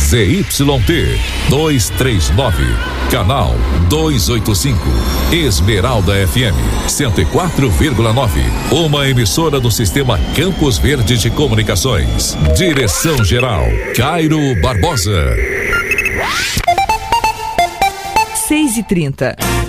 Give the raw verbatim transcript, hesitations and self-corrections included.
Z Y T duzentos e trinta e nove, canal duzentos e oitenta e cinco, Esmeralda F M cento e quatro vírgula nove, uma emissora do Sistema Campos Verde de Comunicações. Direção geral Cairo Barbosa. seis e trinta.